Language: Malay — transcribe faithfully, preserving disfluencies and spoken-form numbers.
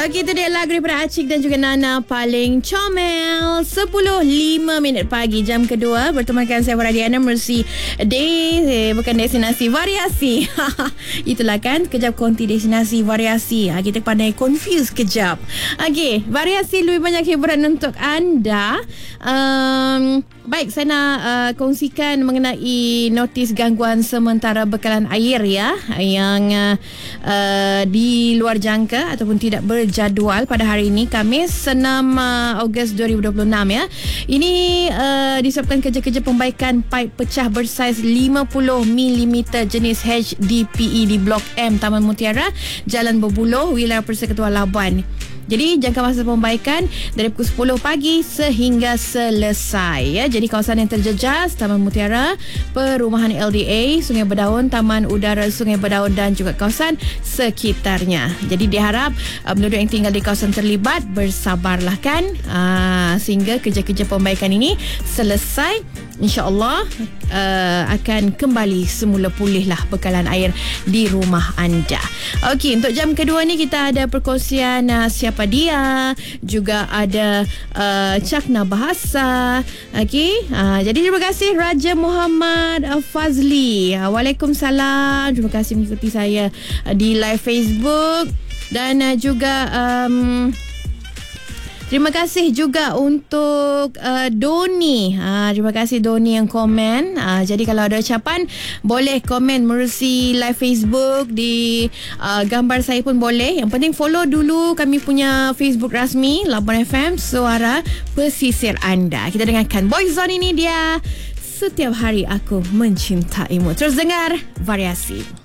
Okey, itu dia lagu daripada Acik dan juga Nana, Paling Comel. Sepuluh lima minit pagi, jam kedua. Bertemankan saya Waradiana Mercy Day, eh, bukan destinasi variasi. Itulah kan, kejap konti destinasi variasi. ha, Kita pandai confuse kejap. Okey, variasi lebih banyak hiburan untuk anda. um, Baik, saya nak uh, kongsikan mengenai notis gangguan sementara bekalan air ya, yang uh, uh, di luar jangka ataupun tidak berjadual pada hari ini, Khamis enam Ogos dua ribu dua puluh enam ya. Ini uh, disebabkan kerja-kerja pembaikan paip pecah bersaiz lima puluh milimeter jenis H D P E di Blok M Taman Mutiara, Jalan Berbuluh, Wilayah Persekutuan Labuan. Jadi jangka masa pembaikan dari pukul sepuluh pagi sehingga selesai ya. Jadi kawasan yang terjejas Taman Mutiara, Perumahan L D A, Sungai Berdaun, Taman Udara Sungai Berdaun dan juga kawasan sekitarnya. Jadi diharap uh, penduduk yang tinggal di kawasan terlibat bersabarlah kan, uh, sehingga kerja-kerja pembaikan ini selesai. InsyaAllah uh, akan kembali semula pulihlah bekalan air di rumah anda. Okey, untuk jam kedua ni kita ada perkongsian uh, siapa dia, juga ada uh, cakna bahasa. Okey, uh, jadi terima kasih Raja Muhammad Fazli. Uh, Waalaikumsalam. Terima kasih mengikuti saya uh, di live Facebook dan uh, juga um, terima kasih juga untuk uh, Doni. Ha, terima kasih Doni yang komen. Ha, jadi kalau ada ucapan, boleh komen melalui live Facebook, di uh, gambar saya pun boleh. Yang penting follow dulu kami punya Facebook rasmi Labuan F M, suara pesisir anda. Kita dengarkan Boyzone, ini dia Setiap Hari Aku Mencintaimu. Terus dengar variasi.